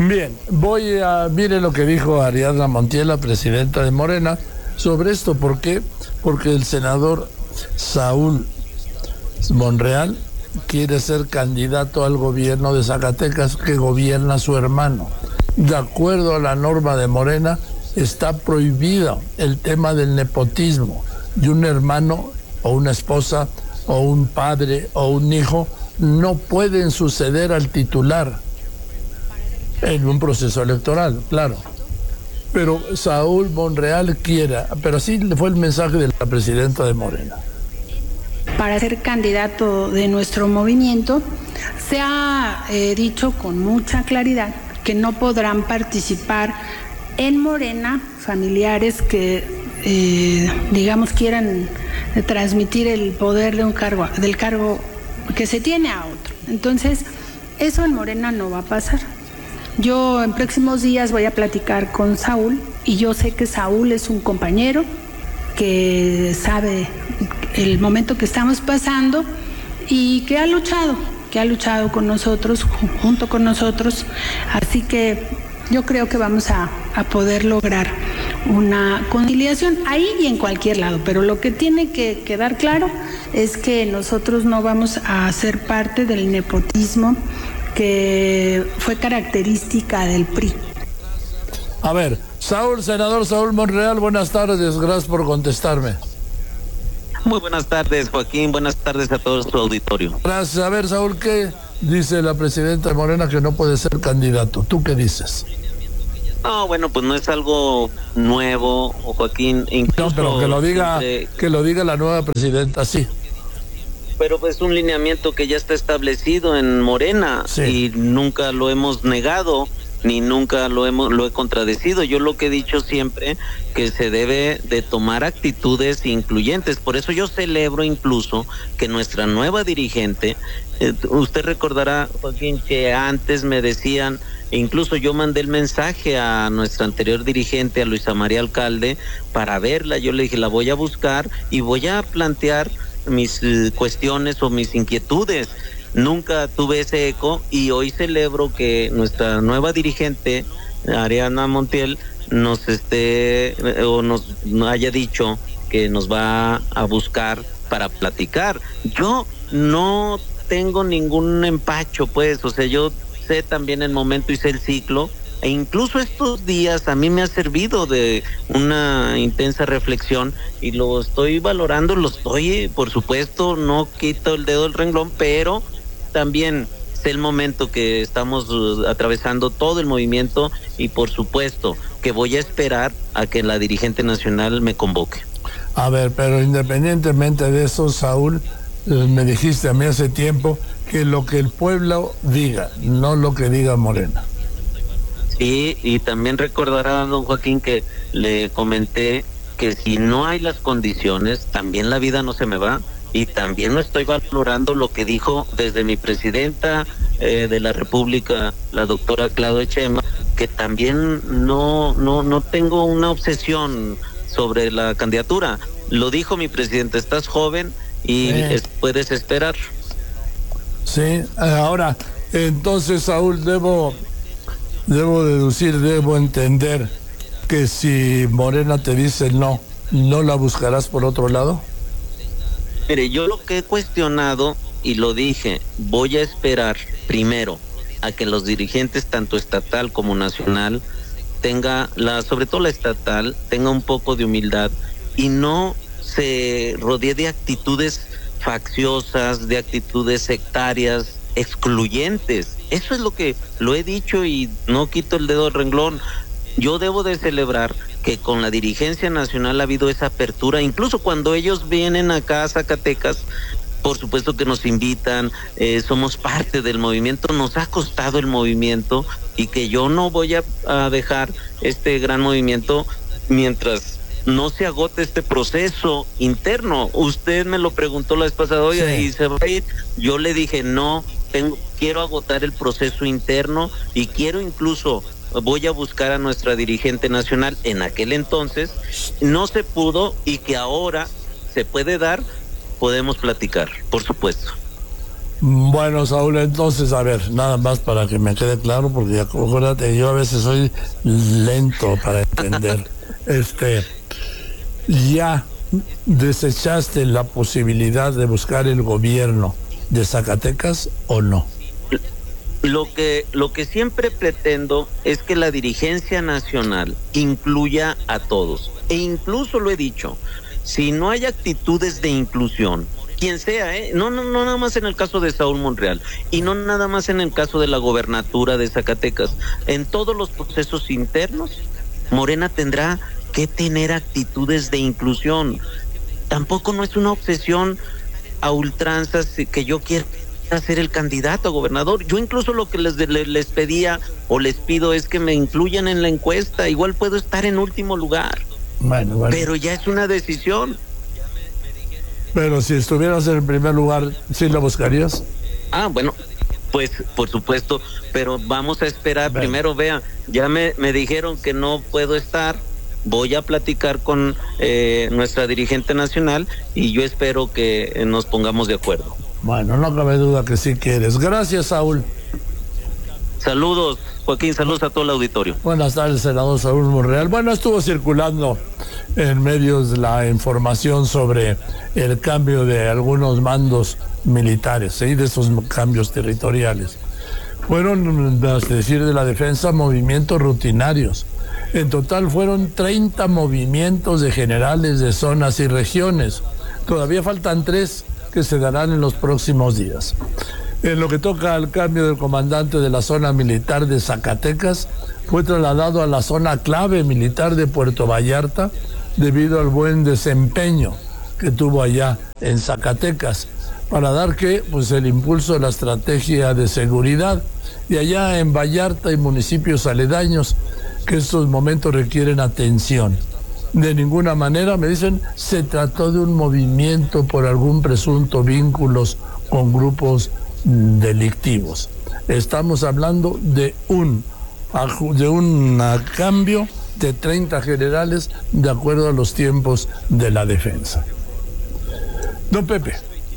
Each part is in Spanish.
Bien, mire lo que dijo Ariadna Montiel, la presidenta de Morena, sobre esto. ¿Por qué? Porque el senador Saúl Monreal quiere ser candidato al gobierno de Zacatecas, que gobierna su hermano. De acuerdo a la norma de Morena, está prohibido el tema del nepotismo, y un hermano o una esposa o un padre o un hijo no pueden suceder al titular en un proceso electoral, claro. Pero Saúl Monreal quiera, pero así fue el mensaje de la presidenta de Morena. Para ser candidato de nuestro movimiento, se ha dicho con mucha claridad que no podrán participar en Morena familiares que, digamos, quieran transmitir el poder de un cargo, del cargo que se tiene a otro. Entonces, eso en Morena no va a pasar. Yo en próximos días voy a platicar con Saúl, y yo sé que Saúl es un compañero que sabe el momento que estamos pasando y que ha luchado con nosotros, junto con nosotros. Así que yo creo que vamos a poder lograr una conciliación ahí y en cualquier lado, pero lo que tiene que quedar claro es que nosotros no vamos a ser parte del nepotismo que fue característica del PRI. A ver, senador Saúl Monreal, buenas tardes, gracias por contestarme. Muy buenas tardes, Joaquín, buenas tardes a todo su auditorio. Gracias. A ver, Saúl, ¿qué dice la presidenta de Morena que no puede ser candidato? ¿Tú qué dices? No, bueno, pues no es algo nuevo, Joaquín. Incluso no, pero que lo diga la nueva presidenta, sí. Pero pues un lineamiento que ya está establecido en Morena, sí, y nunca lo hemos negado, ni nunca lo he contradecido. Yo lo que he dicho siempre, que se debe de tomar actitudes incluyentes. Por eso yo celebro incluso que nuestra nueva dirigente, usted recordará, Joaquín, que antes me decían, incluso yo mandé el mensaje a nuestra anterior dirigente, a Luisa María Alcalde, para verla. Yo le dije, la voy a buscar y voy a plantear mis cuestiones o mis inquietudes. Nunca tuve ese eco, y hoy celebro que nuestra nueva dirigente, Ariadna Montiel, nos haya dicho que nos va a buscar para platicar. Yo no tengo ningún empacho, pues, o sea, yo sé también el momento y sé el ciclo, e incluso estos días a mí me ha servido de una intensa reflexión y lo estoy valorando, por supuesto, no quito el dedo del renglón, pero también sé el momento que estamos atravesando todo el movimiento, y por supuesto que voy a esperar a que la dirigente nacional me convoque. A ver, pero independientemente de eso, Saúl, me dijiste a mí hace tiempo que lo que el pueblo diga, no lo que diga Morena. Sí, y también recordará, don Joaquín, que le comenté que si no hay las condiciones, también la vida no se me va. Y también no estoy valorando lo que dijo desde mi presidenta de la República, la doctora Claudia Sheinbaum, que también no tengo una obsesión sobre la candidatura. Lo dijo mi presidente, estás joven y puedes esperar. Sí, ahora, entonces, Saúl, debo entender que si Morena te dice no la buscarás por otro lado. Mire, yo lo que he cuestionado, y lo dije, voy a esperar primero a que los dirigentes, tanto estatal como nacional, sobre todo la estatal, tenga un poco de humildad y no se rodee de actitudes facciosas, de actitudes sectarias, excluyentes. Eso es lo que lo he dicho y no quito el dedo del renglón. Yo debo de celebrar que con la dirigencia nacional ha habido esa apertura, incluso cuando ellos vienen acá a Zacatecas, por supuesto que nos invitan, somos parte del movimiento, nos ha costado el movimiento, y que yo no voy a dejar este gran movimiento mientras no se agote este proceso interno. Usted me lo preguntó la vez pasada, oiga, sí, ¿y se va a ir? Yo le dije, no, quiero agotar el proceso interno, y quiero incluso, voy a buscar a nuestra dirigente nacional. En aquel entonces no se pudo, y que ahora se puede dar, podemos platicar, por supuesto. Bueno, Saúl, entonces, a ver, nada más para que me quede claro, porque acuérdate, yo a veces soy lento para entender. ¿Ya desechaste la posibilidad de buscar el gobierno de Zacatecas o no? Lo que siempre pretendo es que la dirigencia nacional incluya a todos. E incluso lo he dicho, si no hay actitudes de inclusión, quien sea, no nada más en el caso de Saúl Monreal y no nada más en el caso de la gobernatura de Zacatecas, en todos los procesos internos, Morena tendrá que tener actitudes de inclusión. Tampoco no es una obsesión a ultranzas que yo quiera ser el candidato a gobernador. Yo incluso lo que les pedía o les pido es que me incluyan en la encuesta. Igual puedo estar en último lugar. Bueno. Pero ya es una decisión. Pero si estuvieras en el primer lugar, ¿sí lo buscarías? Bueno, pues por supuesto, pero vamos a esperar. Primero, vea, ya me dijeron que no puedo estar. Voy a platicar con nuestra dirigente nacional y yo espero que nos pongamos de acuerdo. Bueno, no cabe duda que sí quieres. Gracias, Saúl. Saludos, Joaquín, saludos a todo el auditorio. Buenas tardes, senador Saúl Monreal. Bueno, estuvo circulando en medios la información sobre el cambio de algunos mandos militares, ¿sí? De esos cambios territoriales. Fueron, es decir, de la defensa, movimientos rutinarios. En total fueron 30 movimientos de generales de zonas y regiones. Todavía faltan 3 que se darán en los próximos días. En lo que toca al cambio del comandante de la zona militar de Zacatecas, fue trasladado a la zona clave militar de Puerto Vallarta debido al buen desempeño que tuvo allá en Zacatecas para dar el impulso a la estrategia de seguridad. Y allá en Vallarta y municipios aledaños que estos momentos requieren atención. De ninguna manera, me dicen, se trató de un movimiento por algún presunto vínculos con grupos delictivos. Estamos hablando de un cambio de 30 generales de acuerdo a los tiempos de la defensa. Don Pepe.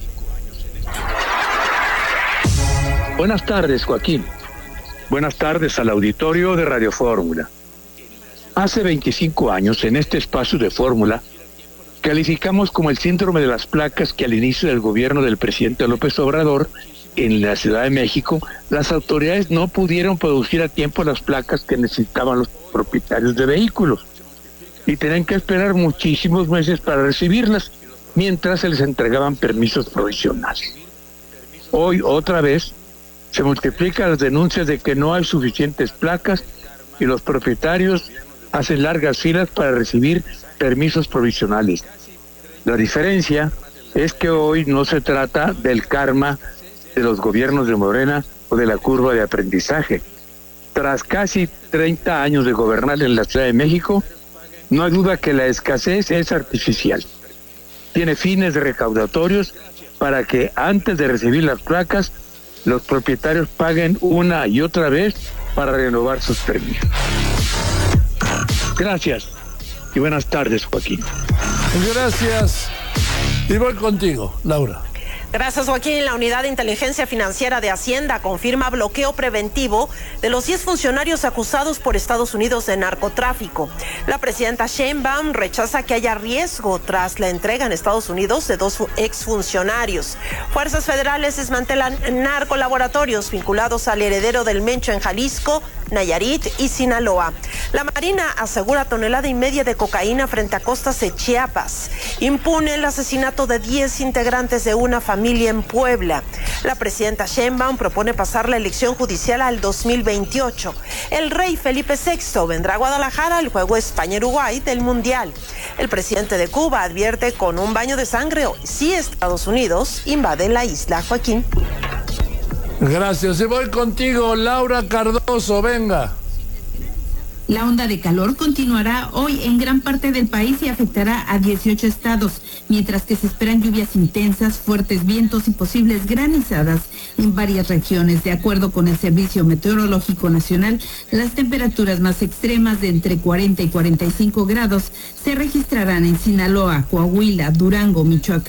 Buenas tardes, Joaquín. Buenas tardes al auditorio de Radio Fórmula. Hace 25 años, en este espacio de Fórmula, calificamos como el síndrome de las placas que al inicio del gobierno del presidente López Obrador, en la Ciudad de México, las autoridades no pudieron producir a tiempo las placas que necesitaban los propietarios de vehículos y tenían que esperar muchísimos meses para recibirlas, mientras se les entregaban permisos provisionales. Hoy, otra vez, se multiplican las denuncias de que no hay suficientes placas y los propietarios hacen largas filas para recibir permisos provisionales. La diferencia es que hoy no se trata del karma de los gobiernos de Morena o de la curva de aprendizaje. Tras casi 30 años de gobernar en la Ciudad de México, no hay duda que la escasez es artificial. Tiene fines recaudatorios para que antes de recibir las placas, los propietarios paguen una y otra vez para renovar sus permisos. Gracias y buenas tardes, Joaquín. Gracias. Y voy contigo, Laura. Gracias, Joaquín. La Unidad de Inteligencia Financiera de Hacienda confirma bloqueo preventivo de los 10 funcionarios acusados por Estados Unidos de narcotráfico. La presidenta Sheinbaum rechaza que haya riesgo tras la entrega en Estados Unidos de 2 exfuncionarios. Fuerzas federales desmantelan narcolaboratorios vinculados al heredero del Mencho en Jalisco, Nayarit y Sinaloa. La Marina asegura 1,5 toneladas de cocaína frente a costas de Chiapas. Impune el asesinato de 10 integrantes de una familia en Puebla. La presidenta Sheinbaum propone pasar la elección judicial al 2028. El rey Felipe VI vendrá a Guadalajara al juego España-Uruguay del Mundial. El presidente de Cuba advierte con un baño de sangre si Estados Unidos invade la isla. Joaquín. Gracias. Y voy contigo, Laura Cardoso, venga. La onda de calor continuará hoy en gran parte del país y afectará a 18 estados, mientras que se esperan lluvias intensas, fuertes vientos y posibles granizadas en varias regiones. De acuerdo con el Servicio Meteorológico Nacional, las temperaturas más extremas de entre 40 y 45 grados se registrarán en Sinaloa, Coahuila, Durango, Michoacán,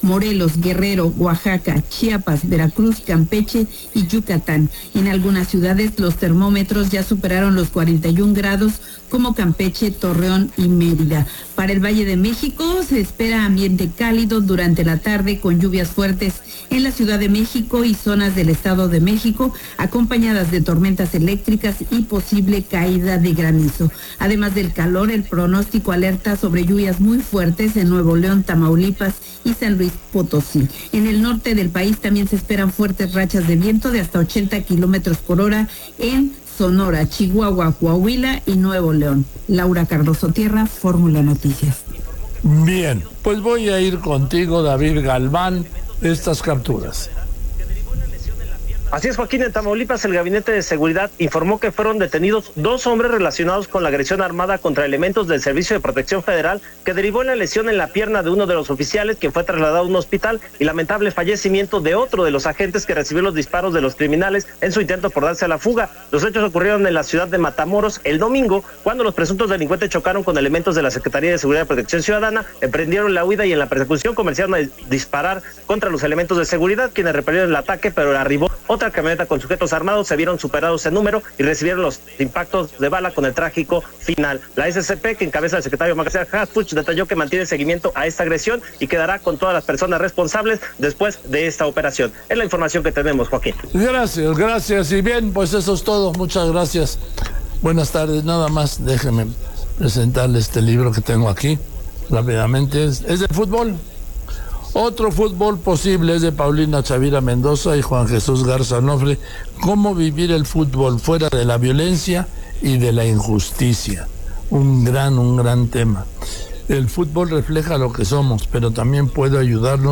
Morelos, Guerrero, Oaxaca, Chiapas, Veracruz, Campeche y Yucatán. En algunas ciudades los termómetros ya superaron los 41 grados, como Campeche, Torreón y Mérida. Para el Valle de México se espera ambiente cálido durante la tarde con lluvias fuertes en la Ciudad de México y zonas del Estado de México, acompañadas de tormentas eléctricas y posible caída de granizo. Además del calor, el pronóstico alerta sobre lluvias muy fuertes en Nuevo León, Tamaulipas y San Luis Potosí. En el norte del país también se esperan fuertes rachas de viento de hasta 80 kilómetros por hora en Sonora, Chihuahua, Coahuila y Nuevo León. Laura Cardoso Tierra, Fórmula Noticias. Bien, pues voy a ir contigo, David Galván, estas capturas. Así es, Joaquín. En Tamaulipas, el Gabinete de Seguridad informó que fueron detenidos 2 hombres relacionados con la agresión armada contra elementos del Servicio de Protección Federal, que derivó en la lesión en la pierna de uno de los oficiales, quien fue trasladado a un hospital, y lamentable fallecimiento de otro de los agentes que recibió los disparos de los criminales en su intento por darse a la fuga. Los hechos ocurrieron en la ciudad de Matamoros el domingo, cuando los presuntos delincuentes chocaron con elementos de la Secretaría de Seguridad y Protección Ciudadana, emprendieron la huida y en la persecución comenzaron a disparar contra los elementos de seguridad, quienes repelieron el ataque, pero arribó otra camioneta con sujetos armados, se vieron superados en número y recibieron los impactos de bala con el trágico final. La SCP, que encabeza el secretario Maxar Haspuch, detalló que mantiene seguimiento a esta agresión y quedará con todas las personas responsables después de esta operación. Es la información que tenemos, Joaquín. Gracias. Y bien, pues eso es todo. Muchas gracias. Buenas tardes. Nada más déjenme presentarle este libro que tengo aquí rápidamente. Es de fútbol. Otro fútbol posible, es de Paulina Chavira Mendoza y Juan Jesús Garza Onofre. Cómo vivir el fútbol fuera de la violencia y de la injusticia. Un gran tema. El fútbol refleja lo que somos, pero también puede ayudarnos